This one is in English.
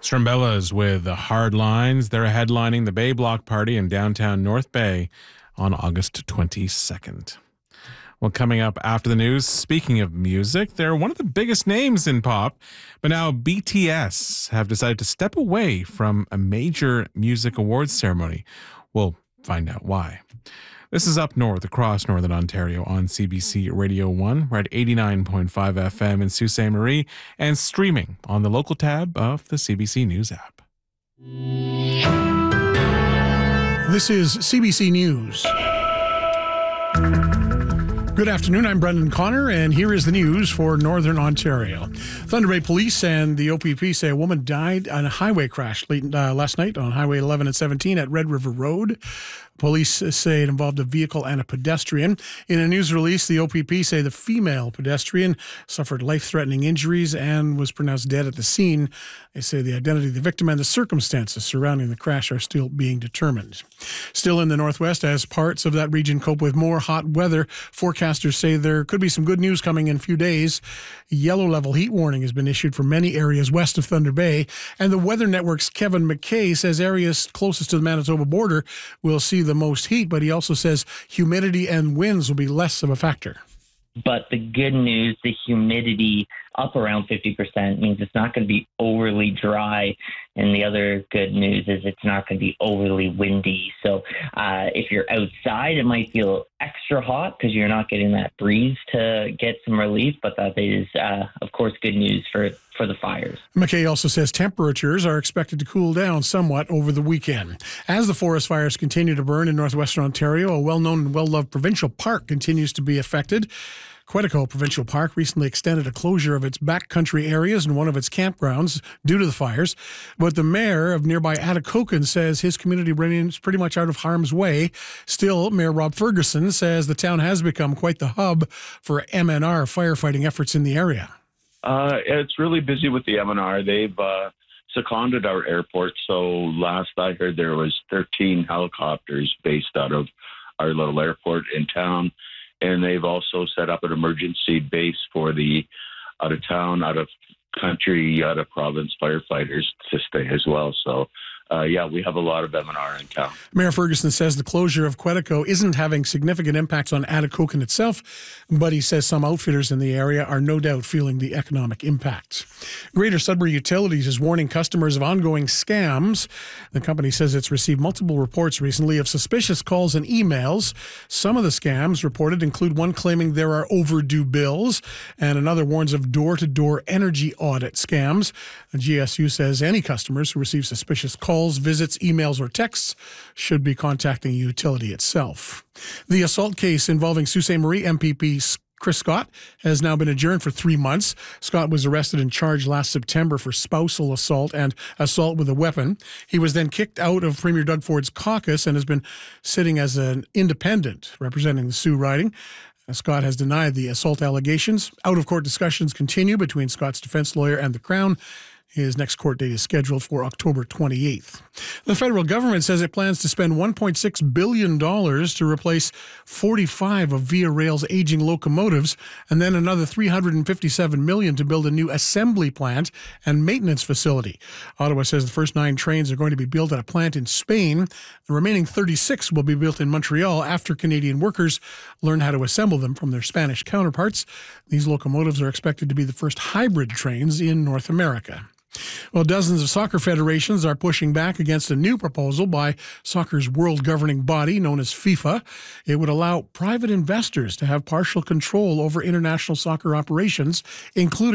Strumbellas with the Hard Lines. They're headlining the Bay Block Party in downtown North Bay on August 22nd. Well, coming up after the news, speaking of music, they're one of the biggest names in pop, but now BTS have decided to step away from a major music awards ceremony. We'll find out why. This is Up North across Northern Ontario on CBC Radio 1. We're at 89.5 FM in Sault Ste. Marie and streaming on the local tab of the CBC News app. This is CBC News. Good afternoon, I'm Brendan Connor, and here is the news for Northern Ontario. Thunder Bay Police and the OPP say a woman died in a highway crash last night on Highway 11 and 17 at Red River Road. Police say it involved a vehicle and a pedestrian. In a news release, the OPP say the female pedestrian suffered life-threatening injuries and was pronounced dead at the scene. They say the identity of the victim and the circumstances surrounding the crash are still being determined. Still in the Northwest, as parts of that region cope with more hot weather, forecasters say there could be some good news coming in a few days. A yellow-level heat warning has been issued for many areas west of Thunder Bay, and the Weather Network's Kevin McKay says areas closest to the Manitoba border will see the most heat, but he also says humidity and winds will be less of a factor. But the good news, the humidity up around 50% means it's not going to be overly dry. And the other good news is it's not going to be overly windy. So if you're outside, it might feel extra hot because you're not getting that breeze to get some relief. But that is, of course, good news for the fires. McKay also says temperatures are expected to cool down somewhat over the weekend. As the forest fires continue to burn in northwestern Ontario, a well-known and well-loved provincial park continues to be affected. Quetico Provincial Park recently extended a closure of its backcountry areas and one of its campgrounds due to the fires. But the mayor of nearby Atikokan says his community remains pretty much out of harm's way. Still, Mayor Rob Ferguson says the town has become quite the hub for MNR firefighting efforts in the area. It's really busy with the MNR. They've seconded our airport. So last I heard, there was 13 helicopters based out of our little airport in town. And they've also set up an emergency base for the out-of-town, out-of-country, out-of-province firefighters to stay as well. So, we have a lot of MNR in town. Mayor Ferguson says the closure of Quetico isn't having significant impacts on Atikokan itself, but he says some outfitters in the area are no doubt feeling the economic impacts. Greater Sudbury Utilities is warning customers of ongoing scams. The company says it's received multiple reports recently of suspicious calls and emails. Some of the scams reported include one claiming there are overdue bills, and another warns of door-to-door energy audit scams. The GSU says any customers who receive suspicious calls, visits, emails, or texts should be contacting the utility itself. The assault case involving Sault Ste. Marie MPP Chris Scott has now been adjourned for 3 months. Scott was arrested and charged last September for spousal assault and assault with a weapon. He was then kicked out of Premier Doug Ford's caucus and has been sitting as an independent representing the Sioux riding. Scott has denied the assault allegations. Out-of-court discussions continue between Scott's defense lawyer and the Crown. His next court date is scheduled for October 28th. The federal government says it plans to spend $1.6 billion to replace 45 of Via Rail's aging locomotives, and then another $357 million to build a new assembly plant and maintenance facility. Ottawa says the first 9 trains are going to be built at a plant in Spain. The remaining 36 will be built in Montreal after Canadian workers learn how to assemble them from their Spanish counterparts. These locomotives are expected to be the first hybrid trains in North America. Well, dozens of soccer federations are pushing back against a new proposal by soccer's world governing body known as FIFA. It would allow private investors to have partial control over international soccer operations, including